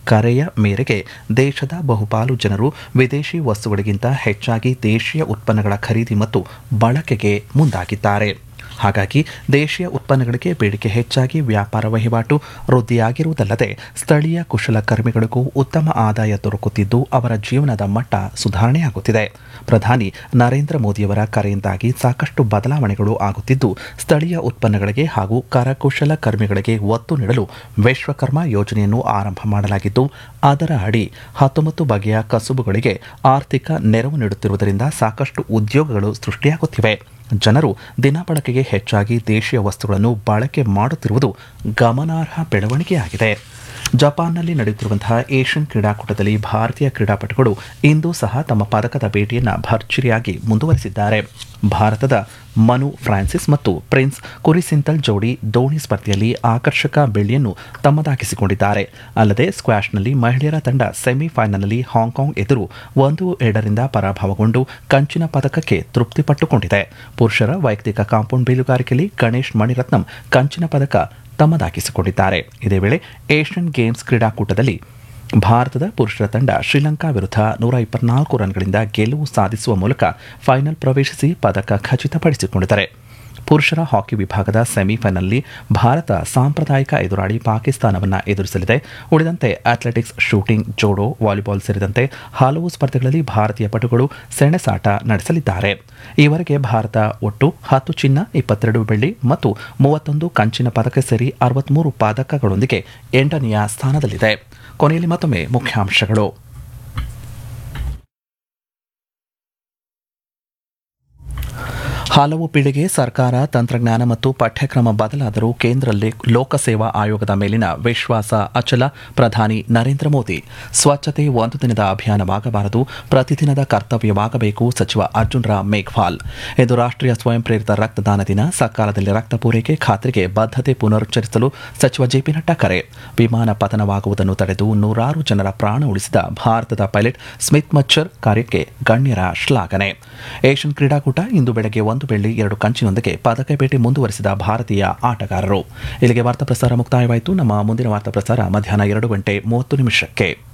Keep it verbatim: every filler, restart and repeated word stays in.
ಕರೆಯ ಮೇರೆಗೆ ದೇಶದ ಬಹುಪಾಲು ಜನರು ವಿದೇಶಿ ವಸ್ತುಗಳಿಗಿಂತ ಹೆಚ್ಚಾಗಿ ದೇಶೀಯ ಉತ್ಪನ್ನಗಳ ಖರೀದಿ ಮತ್ತು ಬಳಕೆಗೆ ಮುಂದಾಗಿದ್ದಾರೆ. ಹಾಗಾಗಿ ದೇಶೀಯ ಉತ್ಪನ್ನಗಳಿಗೆ ಬೇಡಿಕೆ ಹೆಚ್ಚಾಗಿ ವ್ಯಾಪಾರ ವಹಿವಾಟು ವೃದ್ಧಿಯಾಗಿರುವುದಲ್ಲದೆ ಸ್ಥಳೀಯ ಕುಶಲಕರ್ಮಿಗಳಿಗೂ ಉತ್ತಮ ಆದಾಯ ದೊರಕುತ್ತಿದ್ದು ಅವರ ಜೀವನದ ಮಟ್ಟ ಸುಧಾರಣೆಯಾಗುತ್ತಿದೆ. ಪ್ರಧಾನಿ ನರೇಂದ್ರ ಮೋದಿಯವರ ಕರೆಯಿಂದಾಗಿ ಸಾಕಷ್ಟು ಬದಲಾವಣೆಗಳು ಆಗುತ್ತಿದ್ದು ಸ್ಥಳೀಯ ಉತ್ಪನ್ನಗಳಿಗೆ ಹಾಗೂ ಕರಕುಶಲ ಕರ್ಮಿಗಳಿಗೆ ಒತ್ತು ನೀಡಲು ವಿಶ್ವಕರ್ಮ ಯೋಜನೆಯನ್ನು ಆರಂಭ ಮಾಡಲಾಗಿದ್ದು ಅದರ ಅಡಿ ಹತ್ತೊಂಬತ್ತು ಬಗೆಯ ಕಸುಬುಗಳಿಗೆ ಆರ್ಥಿಕ ನೆರವು ನೀಡುತ್ತಿರುವುದರಿಂದ ಸಾಕಷ್ಟು ಉದ್ಯೋಗಗಳು ಸೃಷ್ಟಿಯಾಗುತ್ತಿವೆ. ಜನರು ದಿನಬಳಕೆಗೆ ಹೆಚ್ಚಾಗಿ ದೇಶೀಯ ವಸ್ತುಗಳನ್ನು ಬಳಕೆ ಮಾಡುತ್ತಿರುವುದು ಗಮನಾರ್ಹ ಬೆಳವಣಿಗೆಯಾಗಿದೆ. ಜಪಾನ್ನಲ್ಲಿ ನಡೆಯುತ್ತಿರುವಂತಹ ಏಷ್ಯನ್ ಕ್ರೀಡಾಕೂಟದಲ್ಲಿ ಭಾರತೀಯ ಕ್ರೀಡಾಪಟುಗಳು ಇಂದು ಸಹ ತಮ್ಮ ಪದಕದ ಬೇಟೆಯನ್ನು ಭರ್ಜರಿಯಾಗಿ ಮುಂದುವರೆಸಿದ್ದಾರೆ. ಭಾರತದ ಮನು ಫ್ರಾನ್ಸಿಸ್ ಮತ್ತು ಪ್ರಿನ್ಸ್ ಕುರಿಸಿಂತಲ್ ಜೋಡಿ ದೋಣಿ ಸ್ಪರ್ಧೆಯಲ್ಲಿ ಆಕರ್ಷಕ ಬೆಳ್ಳಿಯನ್ನು ತಮ್ಮದಾಗಿಸಿಕೊಂಡಿದ್ದಾರೆ. ಅಲ್ಲದೆ ಸ್ಕ್ವಾಷ್ನಲ್ಲಿ ಮಹಿಳೆಯರ ತಂಡ ಸೆಮಿಫೈನಲ್ನಲ್ಲಿ ಹಾಂಕಾಂಗ್ ಎದುರು ಒಂದು ಎರಡರಿಂದ ಪರಾಭವಗೊಂಡು ಕಂಚಿನ ಪದಕಕ್ಕೆ ತೃಪ್ತಿಪಟ್ಟುಕೊಂಡಿದೆ. ಪುರುಷರ ವೈಯಕ್ತಿಕ ಕಾಂಪೌಂಡ್ ಬೇಲುಗಾರಿಕೆಯಲ್ಲಿ ಗಣೇಶ್ ಮಣಿರತ್ನಂ ಕಂಚಿನ ಪದಕ ತಮ್ಮದಾಗಿಸಿಕೊಂಡಿದ್ದಾರೆ. ಇದೇ ವೇಳೆ ಏಷ್ಯನ್ ಗೇಮ್ಸ್ ಕ್ರೀಡಾಕೂಟದಲ್ಲಿ ಭಾರತದ ಪುರುಷರ ತಂಡ ಶ್ರೀಲಂಕಾ ವಿರುದ್ಧ ನೂರ ಇಪ್ಪತ್ನಾಲ್ಕು ರನ್ಗಳಿಂದ ಗೆಲುವು ಸಾಧಿಸುವ ಮೂಲಕ ಫೈನಲ್ ಪ್ರವೇಶಿಸಿ ಪದಕ ಖಚಿತಪಡಿಸಿಕೊಂಡಿದ್ದಾರೆ. ಪುರುಷರ ಹಾಕಿ ವಿಭಾಗದ ಸೆಮಿಫೈನಲ್ನಲ್ಲಿ ಭಾರತ ಸಾಂಪ್ರದಾಯಿಕ ಎದುರಾಳಿ ಪಾಕಿಸ್ತಾನವನ್ನು ಎದುರಿಸಲಿದೆ. ಉಳಿದಂತೆ ಅಥ್ಲೆಟಿಕ್ಸ್, ಶೂಟಿಂಗ್, ಜೋಡೋ, ವಾಲಿಬಾಲ್ ಸೇರಿದಂತೆ ಹಲವು ಸ್ಪರ್ಧೆಗಳಲ್ಲಿ ಭಾರತೀಯ ಪಟುಗಳು ಸೆಣಸಾಟ ನಡೆಸಲಿದ್ದಾರೆ. ಈವರೆಗೆ ಭಾರತ ಒಟ್ಟು ಹತ್ತು ಚಿನ್ನ, ಇಪ್ಪತ್ತೆರಡು ಬೆಳ್ಳಿ ಮತ್ತು ಮೂವತ್ತೊಂದು ಕಂಚಿನ ಪದಕ ಸೇರಿ ಅರವತ್ಮೂರು ಪದಕಗಳೊಂದಿಗೆ ಎಂಟನೆಯ ಸ್ಥಾನದಲ್ಲಿದೆ. ಕೊನೆಯಲ್ಲಿ ಮತ್ತೊಮ್ಮೆ ಮುಖ್ಯಾಂಶಗಳು. ಹಲವು ಪೀಳಿಗೆ ಸರ್ಕಾರ, ತಂತ್ರಜ್ಞಾನ ಮತ್ತು ಪಠ್ಯಕ್ರಮ ಬದಲಾದರೂ ಕೇಂದ್ರ ಲೋಕಸೇವಾ ಆಯೋಗದ ಮೇಲಿನ ವಿಶ್ವಾಸ ಅಚಲ. ಪ್ರಧಾನಿ ನರೇಂದ್ರ ಮೋದಿ. ಸ್ವಚ್ಛತೆ ಒಂದು ದಿನದ ಅಭಿಯಾನವಾಗಬಾರದು, ಪ್ರತಿದಿನದ ಕರ್ತವ್ಯವಾಗಬೇಕು. ಸಚಿವ ಅರ್ಜುನ್ ರಾಮ್ ಮೇಘ್ವಾಲ್. ಇದು ರಾಷ್ಟ್ರೀಯ ಸ್ವಯಂ ಪ್ರೇರಿತ ರಕ್ತದಾನ ದಿನ. ಸಕಾಲದಲ್ಲಿ ರಕ್ತ ಪೂರೈಕೆ ಖಾತ್ರಿಗೆ ಬದ್ಧತೆ ಪುನರುಚ್ಚರಿಸಲು ಸಚಿವ ಜೆಪಿ ನಡ್ಡಾ ಕರೆ. ವಿಮಾನ ಪತನವಾಗುವುದನ್ನು ತಡೆದು ನೂರಾರು ಜನರ ಪ್ರಾಣ ಉಳಿಸಿದ ಭಾರತದ ಪೈಲಟ್ ಸ್ಮಿತ್ ಮಚ್ಚರ್ ಕಾರ್ಯಕ್ಕೆ ಗಣ್ಯರ ಶ್ಲಾಘನೆ. ಏಷ್ಯನ್ ಕ್ರೀಡಾಕೂಟ ಇಂದು ಬೆಳಗ್ಗೆ ಒಂದು ಬೆಳ್ಳಿ ಎರಡು ಕಂಚಿನೊಂದಿಗೆ ಪದಕ ಬೇಟೆ ಮುಂದುವರೆಸಿದ ಭಾರತೀಯ ಆಟಗಾರರು. ಇಲ್ಲಿಗೆ ವಾರ್ತಾ ಪ್ರಸಾರ ಮುಕ್ತಾಯವಾಯಿತು. ನಮ್ಮ ಮುಂದಿನ ವಾರ್ತಾ ಪ್ರಸಾರ ಮಧ್ಯಾಹ್ನ ಎರಡು ಗಂಟೆ ಮೂವತ್ತು ನಿಮಿಷಕ್ಕೆ.